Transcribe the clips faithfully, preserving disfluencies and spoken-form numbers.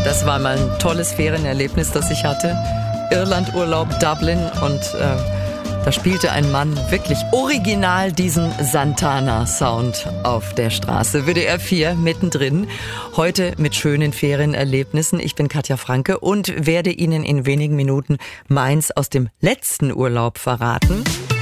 Das war mal ein tolles Ferienerlebnis, das ich hatte. Irlandurlaub, Dublin, und äh, da spielte ein Mann wirklich original diesen Santana-Sound auf der Straße. W D R vier mittendrin, heute mit schönen Ferienerlebnissen. Ich bin Katja Franke und werde Ihnen in wenigen Minuten meins aus dem letzten Urlaub verraten.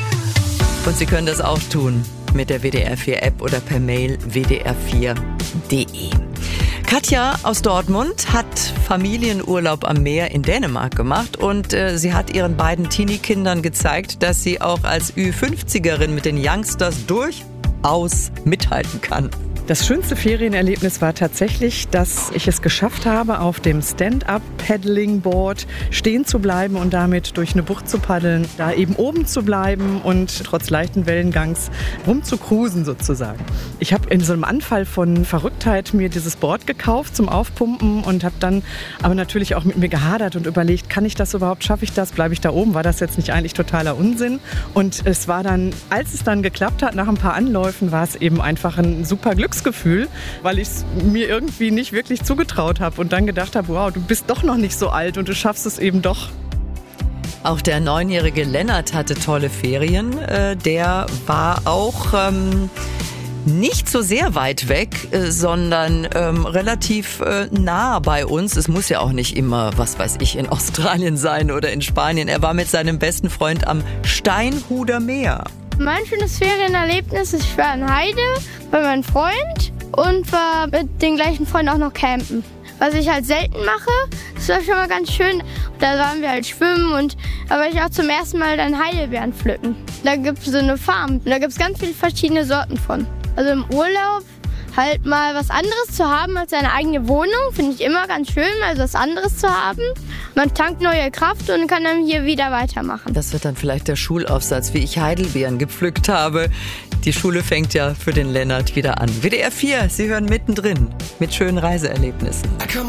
Und Sie können das auch tun mit der W D R vier App oder per Mail w d r vier punkt d e. Katja aus Dortmund hat Familienurlaub am Meer in Dänemark gemacht und äh, sie hat ihren beiden Teenie-Kindern gezeigt, dass sie auch als Ü fünfzigerin mit den Youngsters durchaus mithalten kann. Das schönste Ferienerlebnis war tatsächlich, dass ich es geschafft habe, auf dem Stand-Up-Paddling-Board stehen zu bleiben und damit durch eine Bucht zu paddeln, da eben oben zu bleiben und trotz leichten Wellengangs rumzucruisen sozusagen. Ich habe in so einem Anfall von Verrücktheit mir dieses Board gekauft zum Aufpumpen und habe dann aber natürlich auch mit mir gehadert und überlegt, kann ich das überhaupt, schaffe ich das, bleibe ich da oben, war das jetzt nicht eigentlich totaler Unsinn? Und es war dann, als es dann geklappt hat, nach ein paar Anläufen, war es eben einfach ein super Glücksgefühl. Gefühl, weil ich es mir irgendwie nicht wirklich zugetraut habe und dann gedacht habe, wow, du bist doch noch nicht so alt und du schaffst es eben doch. Auch der neunjährige Lennart hatte tolle Ferien. Äh, der war auch ähm, nicht so sehr weit weg, äh, sondern ähm, relativ äh, nah bei uns. Es muss ja auch nicht immer, was weiß ich, in Australien sein oder in Spanien. Er war mit seinem besten Freund am Steinhuder Meer. Mein schönes Ferienerlebnis ist, ich war in Heide bei meinem Freund und war mit den gleichen Freunden auch noch campen. Was ich halt selten mache, das war schon mal ganz schön. Da waren wir halt schwimmen und da war ich auch zum ersten Mal dann Heidelbeeren pflücken. Da gibt es so eine Farm und da gibt es ganz viele verschiedene Sorten von. Also im Urlaub halt mal was anderes zu haben als seine eigene Wohnung, finde ich immer ganz schön, mal was anderes zu haben. Man tankt neue Kraft und kann dann hier wieder weitermachen. Das wird dann vielleicht der Schulaufsatz, wie ich Heidelbeeren gepflückt habe. Die Schule fängt ja für den Lennart wieder an. W D R vier, Sie hören mittendrin mit schönen Reiseerlebnissen.